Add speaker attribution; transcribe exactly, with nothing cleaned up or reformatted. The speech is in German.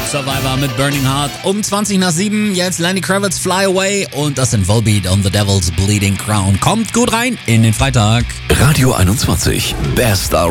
Speaker 1: Survivor mit Burning Heart. Um zwanzig nach sieben, jetzt Lenny Kravitz Fly Away und das sind Volbeat on the Devil's Bleeding Crown. Kommt gut rein in den Freitag.
Speaker 2: Radio einundzwanzig, Best